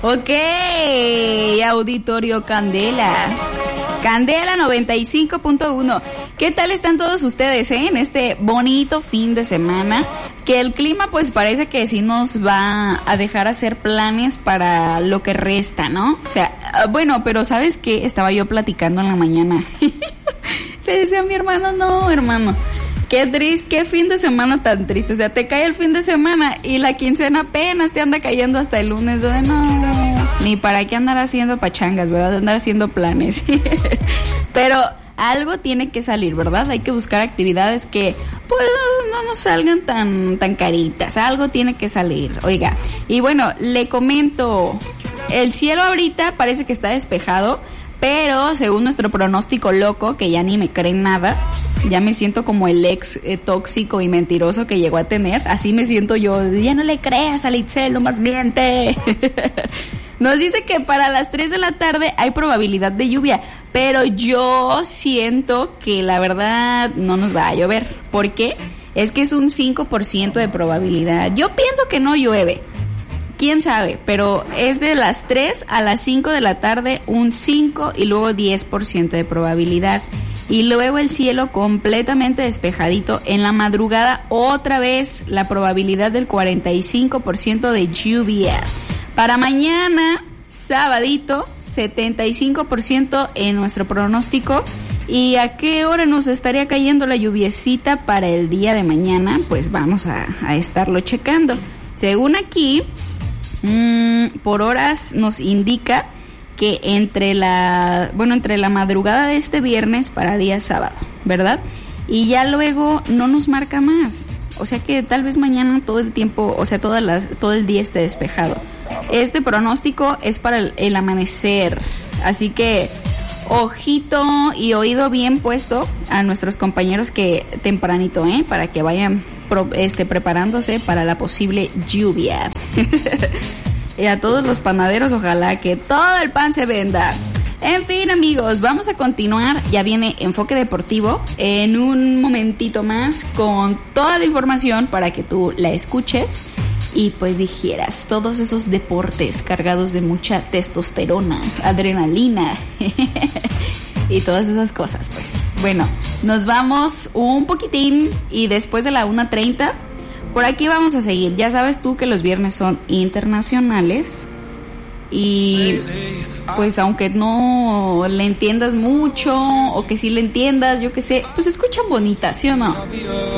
Ok, Auditorio Candela. Candela 95.1. ¿Qué tal están todos ustedes, en este bonito fin de semana? Que el clima pues parece que sí nos va a dejar hacer planes para lo que resta, ¿no? O sea, bueno, pero ¿sabes qué? Estaba yo platicando en la mañana. Le decía a mi hermano, no, hermano, qué triste, qué fin de semana tan triste. O sea, te cae el fin de semana y la quincena apenas te anda cayendo hasta el lunes. No, ni para qué andar haciendo pachangas, ¿verdad? Andar haciendo planes. Pero algo tiene que salir, ¿verdad? Hay que buscar actividades que pues no nos salgan tan caritas. Algo tiene que salir, oiga. Y bueno, le comento, el cielo ahorita parece que está despejado, pero según nuestro pronóstico loco, que ya ni me creen nada, ya me siento como el ex tóxico y mentiroso que llegó a tener. Así me siento yo, ya no le creas a Itzel, lo más miente. Nos dice que para las 3 de la tarde hay probabilidad de lluvia, pero yo siento que la verdad no nos va a llover. ¿Por qué? Es que es un 5% de probabilidad. Yo pienso que no llueve. ¿Quién sabe? Pero es de las 3 a las 5 de la tarde un 5 y luego 10% de probabilidad. Y luego el cielo completamente despejadito. En la madrugada otra vez la probabilidad del 45% de lluvia. Para mañana, sabadito, 75% en nuestro pronóstico. ¿Y a qué hora nos estaría cayendo la lluviecita para el día de mañana? Pues vamos a estarlo checando. Según aquí, por horas nos indica que entre la madrugada de este viernes para día sábado, ¿verdad? Y ya luego no nos marca más. O sea que tal vez mañana todo el tiempo, o sea, todo el día esté despejado. Este pronóstico es para el amanecer, así que ojito y oído bien puesto a nuestros compañeros que tempranito, para que vayan preparándose para la posible lluvia. Y a todos los panaderos, ojalá que todo el pan se venda. En fin, amigos, vamos a continuar. Ya viene Enfoque Deportivo en un momentito más con toda la información para que tú la escuches y pues digieras todos esos deportes cargados de mucha testosterona, adrenalina y todas esas cosas. Pues bueno, nos vamos un poquitín y después de la 1:30 por aquí vamos a seguir. Ya sabes tú que los viernes son internacionales y pues aunque no le entiendas mucho o que sí le entiendas, yo qué sé, pues escuchan bonitas, ¿sí o no?